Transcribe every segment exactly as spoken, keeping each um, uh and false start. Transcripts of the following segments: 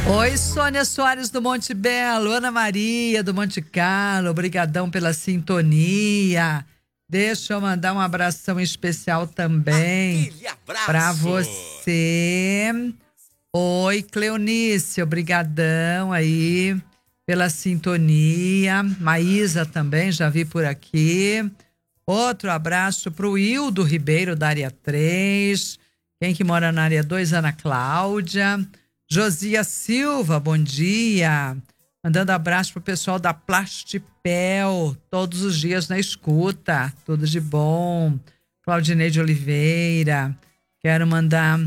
Oi, Sônia Soares do Monte Belo, Ana Maria do Monte Carlo, obrigadão pela sintonia. Deixa eu mandar um abração especial também para você. Oi, Cleonice, obrigadão aí pela sintonia. Maísa também, já vi por aqui. Outro abraço pro Hildo Ribeiro da área três. Quem que mora na área dois? Ana Cláudia. Josia Silva, bom dia. Mandando abraço pro pessoal da Plastipel, todos os dias na escuta, tudo de bom. Claudineide Oliveira, quero mandar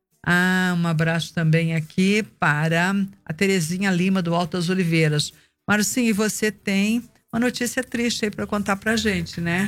ah, um abraço também aqui para a Terezinha Lima do Altas Oliveiras. Marcinho, e você tem uma notícia triste aí para contar pra gente, né?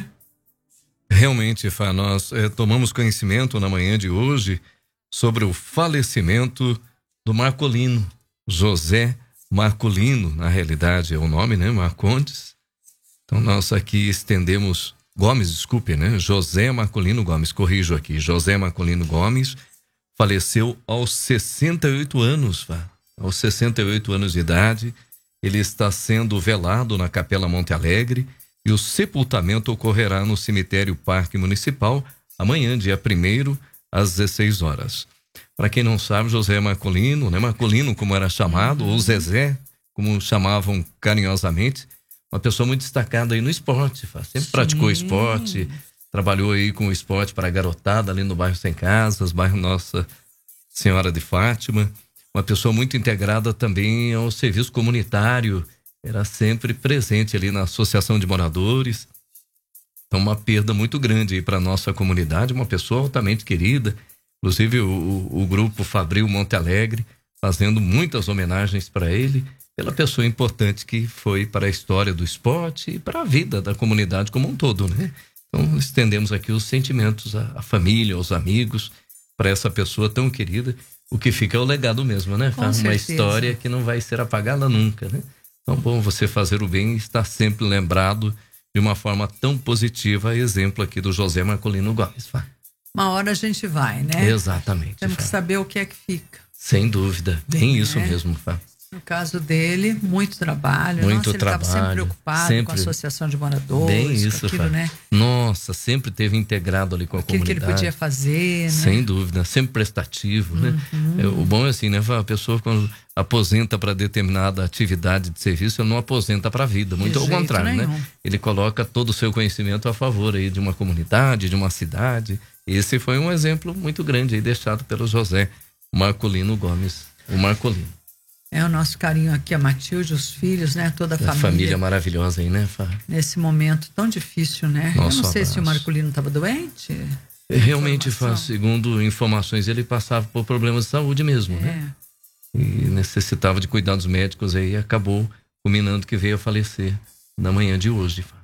Realmente, Fá, nós eh, tomamos conhecimento na manhã de hoje sobre o falecimento do Marcolino, José Marcolino, na realidade é o nome, né? Marcondes. Então nós aqui estendemos, Gomes, desculpe, né? José Marcolino Gomes, corrijo aqui, José Marcolino Gomes faleceu aos sessenta e oito anos, Fá. Aos sessenta e oito anos de idade, ele está sendo velado na Capela Monte Alegre e o sepultamento ocorrerá no cemitério Parque Municipal amanhã, dia primeiro, às dezesseis horas. Para quem não sabe, José Marcolino, né? Marcolino, como era chamado, ou Zezé, como chamavam carinhosamente, uma pessoa muito destacada aí no esporte, sempre Sim. praticou esporte, trabalhou aí com o esporte para a garotada ali no bairro Sem Casas, bairro Nossa Senhora de Fátima, uma pessoa muito integrada também ao serviço comunitário, era sempre presente ali na Associação de Moradores. Então, uma perda muito grande aí para a nossa comunidade, uma pessoa altamente querida. Inclusive, o, o, o grupo Fabril Monte Alegre, fazendo muitas homenagens para ele, pela pessoa importante que foi para a história do esporte e para a vida da comunidade como um todo, né? Então, estendemos aqui os sentimentos à, à família, aos amigos, para essa pessoa tão querida. O que fica é o legado mesmo, né? Uma certeza. História que não vai ser apagada nunca, né? Então, bom você fazer o bem e estar sempre lembrado de uma forma tão positiva, exemplo aqui do José Marcolino Gomes. Uma hora a gente vai, né? Exatamente. Temos que saber o que é que fica. Sem dúvida, bem é. isso mesmo, Fá. No caso dele, muito trabalho. Muito Nossa, ele trabalho. estava sempre preocupado sempre. com a associação de moradores. Bem isso, com aquilo, Fá. né? Nossa, sempre teve integrado ali com a aquilo comunidade. Que ele podia fazer, né? Sem dúvida, sempre prestativo, uhum. né? É, o bom é assim, né, Fá? A pessoa quando aposenta para determinada atividade de serviço, ele não aposenta para a vida, muito de ao contrário, nenhum. né? Ele coloca todo o seu conhecimento a favor aí de uma comunidade, de uma cidade. Esse foi um exemplo muito grande aí deixado pelo José Marcolino Gomes, o Marcolino. É o nosso carinho aqui, a Matilde, os filhos, né? Toda a, a família. família maravilhosa aí, né, Fá? Nesse momento tão difícil, né? Nosso Eu não sei abraço. se o Marcolino estava doente. Realmente, Fá, segundo informações, ele passava por problemas de saúde mesmo, é. né? E necessitava de cuidados médicos aí e acabou culminando que veio a falecer na manhã de hoje, Fá.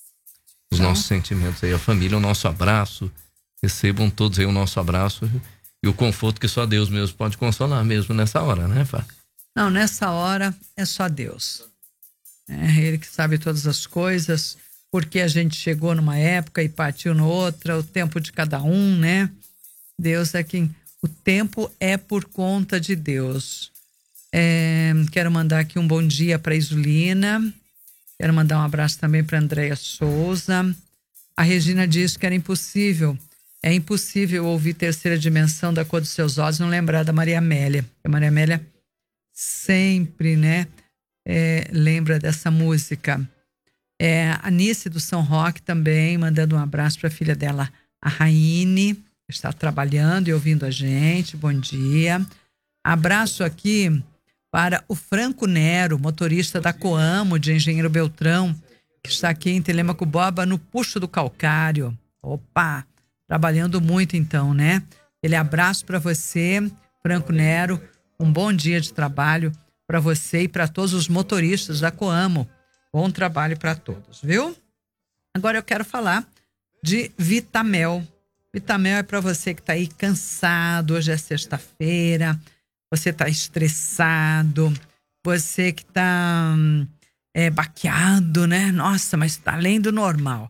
Os então, nossos sentimentos aí, a família, o nosso abraço. Recebam todos aí o nosso abraço e o conforto que só Deus mesmo pode consolar mesmo nessa hora, né, Fá? Não, nessa hora é só Deus. É Ele que sabe todas as coisas, porque a gente chegou numa época e partiu noutra, o tempo de cada um, né? Deus é quem... O tempo é por conta de Deus. É, quero mandar aqui um bom dia para Isolina. Quero mandar um abraço também para Andréia Souza. A Regina disse que era impossível. É impossível ouvir Terceira Dimensão da Cor dos Seus Olhos e não lembrar da Maria Amélia. A Maria Amélia sempre, né, é, lembra dessa música. É, a Anice do São Roque também, mandando um abraço para a filha dela, a Raine, que está trabalhando e ouvindo a gente. Bom dia. Abraço aqui para o Franco Nero, motorista da Coamo, de Engenheiro Beltrão, que está aqui em Telêmaco Borba, no Puxo do Calcário. Opa! Trabalhando muito então, né? Aquele abraço para você, Franco Nero. Um bom dia de trabalho para você e para todos os motoristas da Coamo. Bom trabalho para todos, viu? Agora eu quero falar de Vitamel. Vitamel é para você que está aí cansado. Hoje é sexta-feira. Você está estressado. Você que está é, baqueado, né? Nossa, mas está além do normal.